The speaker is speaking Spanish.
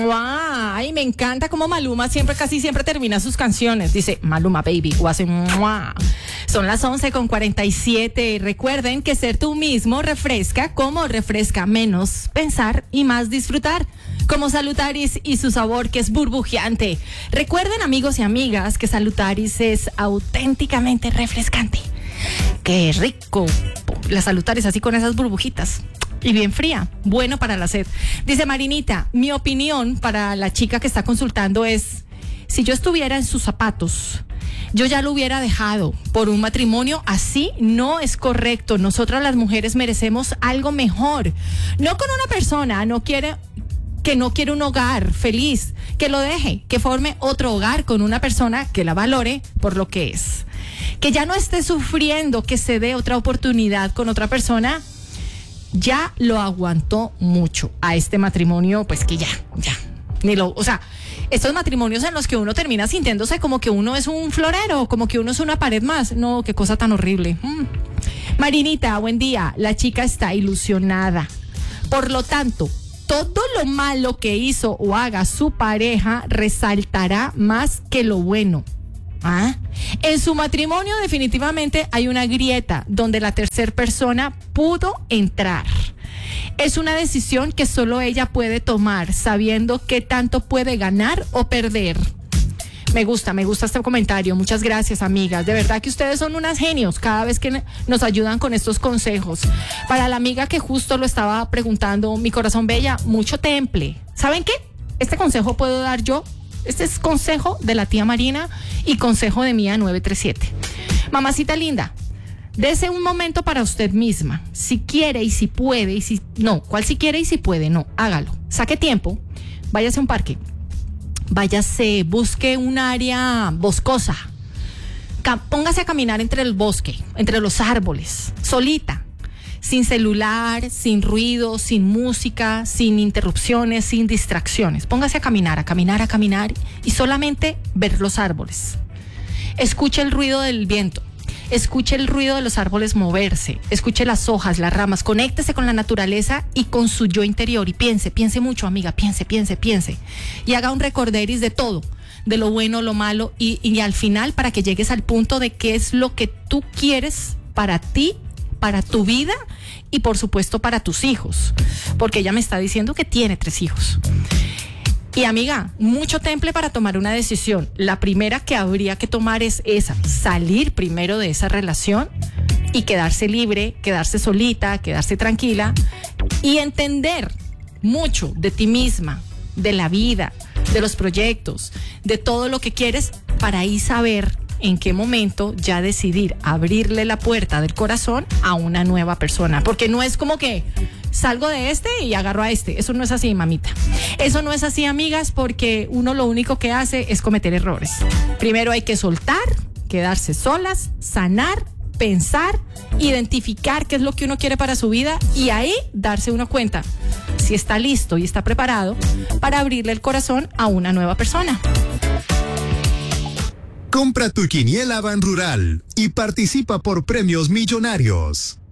¡Mua! Ay, me encanta cómo Maluma casi siempre termina sus canciones. Dice, Maluma baby, o hace ¡mua! Son las 11:47. Recuerden que ser tú mismo refresca, como refresca menos pensar y más disfrutar. Como Salutaris y su sabor que es burbujeante. Recuerden, amigos y amigas, que Salutaris es auténticamente refrescante. ¡Qué rico! La Salutaris así con esas burbujitas. Y bien fría, bueno para la sed. Dice Marinita, mi opinión para la chica que está consultando es, si yo estuviera en sus zapatos, yo ya lo hubiera dejado por un matrimonio. Así no es correcto. Nosotras las mujeres merecemos algo mejor. No con una persona, que no quiere un hogar feliz, que lo deje, que forme otro hogar con una persona que la valore por lo que es. Que ya no esté sufriendo, que se dé otra oportunidad con otra persona. Ya lo aguantó mucho a este matrimonio, pues que ya. O sea, estos matrimonios en los que uno termina sintiéndose como que uno es un florero, como que uno es una pared más. No, qué cosa tan horrible. Marinita, buen día. La chica está ilusionada. Por lo tanto, todo lo malo que hizo o haga su pareja resaltará más que lo bueno. En su matrimonio definitivamente hay una grieta donde la tercera persona pudo entrar. Es una decisión que solo ella puede tomar, sabiendo qué tanto puede ganar o perder. Me gusta este comentario. Muchas gracias, amigas. De verdad que ustedes son unas genios cada vez que nos ayudan con estos consejos. Para la amiga que justo lo estaba preguntando, mi corazón bella, mucho temple. ¿Saben qué? Este consejo puedo dar yo. Este es consejo de la tía Marina y consejo de Mía 937. Mamacita linda, dese un momento para usted misma. Si quiere y si puede, ¿cuál si quiere y si puede? No, hágalo. Saque tiempo, váyase a un parque, busque un área boscosa, póngase a caminar entre el bosque, entre los árboles, solita. Sin celular, sin ruido, sin música, sin interrupciones, sin distracciones. Póngase a caminar y solamente ver los árboles. Escuche el ruido del viento, escuche el ruido de los árboles moverse, escuche las hojas, las ramas, conéctese con la naturaleza y con su yo interior y piense mucho, amiga, piense. Y haga un recorderis de todo, de lo bueno, lo malo y al final para que llegues al punto de qué es lo que tú quieres para ti, para tu vida y por supuesto para tus hijos, porque ella me está diciendo que tiene 3 hijos. Y amiga, mucho temple para tomar una decisión. La primera que habría que tomar es esa, salir primero de esa relación y quedarse libre, quedarse solita, quedarse tranquila y entender mucho de ti misma, de la vida, de los proyectos, de todo lo que quieres para ahí saber en qué momento ya decidir abrirle la puerta del corazón a una nueva persona. Porque no es como que salgo de este y agarro a este. Eso no es así, mamita. Eso no es así, amigas, porque uno lo único que hace es cometer errores. Primero hay que soltar, quedarse solas, sanar, pensar, identificar qué es lo que uno quiere para su vida y ahí darse una cuenta si está listo y está preparado para abrirle el corazón a una nueva persona. Compra tu quiniela Ban Rural y participa por premios millonarios.